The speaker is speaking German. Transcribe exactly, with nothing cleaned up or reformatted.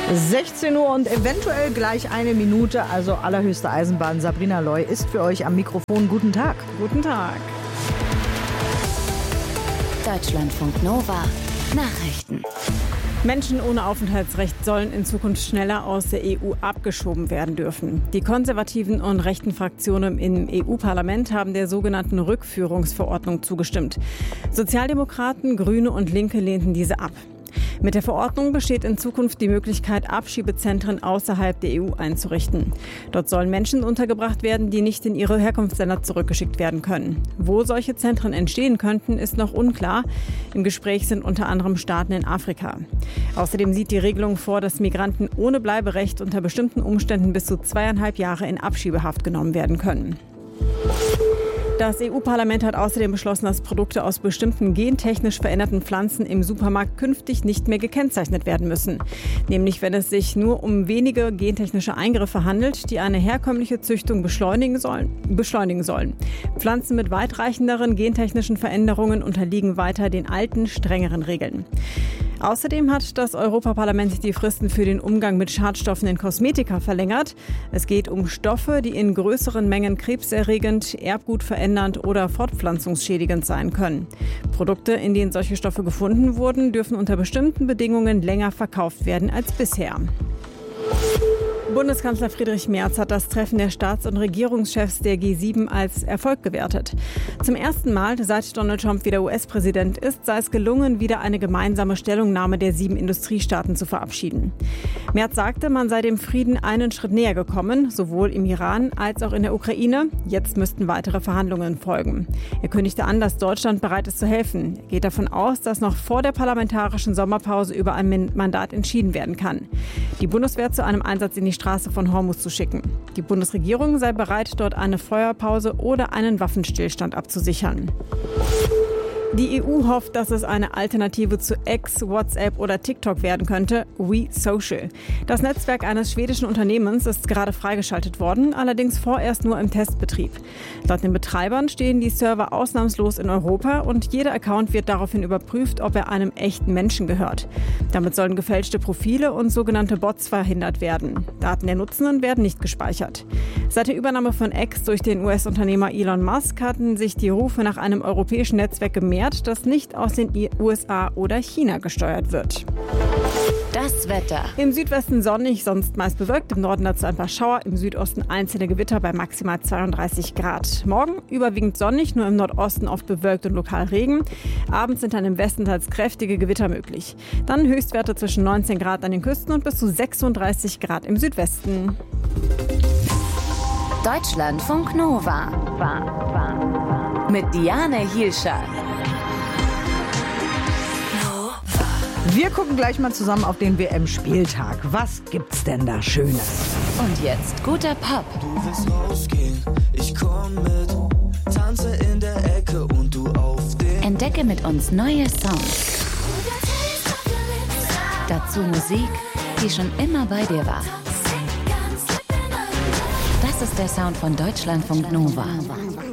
sechzehn Uhr und eventuell gleich eine Minute, also allerhöchste Eisenbahn. Sabrina Loy ist für euch am Mikrofon. Guten Tag. Guten Tag. Deutschlandfunk Nova. Nachrichten. Menschen ohne Aufenthaltsrecht sollen in Zukunft schneller aus der E U abgeschoben werden dürfen. Die konservativen und rechten Fraktionen im E U-Parlament haben der sogenannten Rückführungsverordnung zugestimmt. Sozialdemokraten, Grüne und Linke lehnten diese ab. Mit der Verordnung besteht in Zukunft die Möglichkeit, Abschiebezentren außerhalb der E U einzurichten. Dort sollen Menschen untergebracht werden, die nicht in ihre Herkunftsländer zurückgeschickt werden können. Wo solche Zentren entstehen könnten, ist noch unklar. Im Gespräch sind unter anderem Staaten in Afrika. Außerdem sieht die Regelung vor, dass Migranten ohne Bleiberecht unter bestimmten Umständen bis zu zweieinhalb Jahre in Abschiebehaft genommen werden können. Das E U-Parlament hat außerdem beschlossen, dass Produkte aus bestimmten gentechnisch veränderten Pflanzen im Supermarkt künftig nicht mehr gekennzeichnet werden müssen. Nämlich, wenn es sich nur um wenige gentechnische Eingriffe handelt, die eine herkömmliche Züchtung beschleunigen sollen. beschleunigen sollen. Pflanzen mit weitreichenderen gentechnischen Veränderungen unterliegen weiter den alten, strengeren Regeln. Außerdem hat das Europaparlament die Fristen für den Umgang mit Schadstoffen in Kosmetika verlängert. Es geht um Stoffe, die in größeren Mengen krebserregend, erbgutverändernd oder fortpflanzungsschädigend sein können. Produkte, in denen solche Stoffe gefunden wurden, dürfen unter bestimmten Bedingungen länger verkauft werden als bisher. Bundeskanzler Friedrich Merz hat das Treffen der Staats- und Regierungschefs der G sieben als Erfolg gewertet. Zum ersten Mal, seit Donald Trump wieder U S-Präsident ist, sei es gelungen, wieder eine gemeinsame Stellungnahme der sieben Industriestaaten zu verabschieden. Merz sagte, man sei dem Frieden einen Schritt näher gekommen, sowohl im Iran als auch in der Ukraine. Jetzt müssten weitere Verhandlungen folgen. Er kündigte an, dass Deutschland bereit ist zu helfen. Er geht davon aus, dass noch vor der parlamentarischen Sommerpause über ein Mandat entschieden werden kann. Die Bundeswehr zu einem Einsatz in die Straße von Hormuz zu schicken. Die Bundesregierung sei bereit, dort eine Feuerpause oder einen Waffenstillstand abzusichern. Die E U hofft, dass es eine Alternative zu X, WhatsApp oder TikTok werden könnte, We Social. Das Netzwerk eines schwedischen Unternehmens ist gerade freigeschaltet worden, allerdings vorerst nur im Testbetrieb. Laut den Betreibern stehen die Server ausnahmslos in Europa und jeder Account wird daraufhin überprüft, ob er einem echten Menschen gehört. Damit sollen gefälschte Profile und sogenannte Bots verhindert werden. Daten der Nutzenden werden nicht gespeichert. Seit der Übernahme von X durch den U S-Unternehmer Elon Musk hatten sich die Rufe nach einem europäischen Netzwerk gemäht, das nicht aus den U S A oder China gesteuert wird. Das Wetter. Im Südwesten sonnig, sonst meist bewölkt. Im Norden dazu ein paar Schauer. Im Südosten einzelne Gewitter bei maximal zweiunddreißig Grad. Morgen überwiegend sonnig, nur im Nordosten oft bewölkt und lokal Regen. Abends sind dann im Westen teils kräftige Gewitter möglich. Dann Höchstwerte zwischen neunzehn Grad an den Küsten und bis zu sechsunddreißig Grad im Südwesten. Deutschlandfunk Nova. Mit Diane Hielscher. Wir gucken gleich mal zusammen auf den W M-Spieltag. Was gibt's denn da Schönes? Und jetzt guter Pop. Du willst rausgehen, ich komm mit. Tanze in der Ecke und du auf den. Entdecke mit uns neue Songs. Dazu Musik, die schon immer bei dir war. Das ist der Sound von Deutschlandfunk Nova.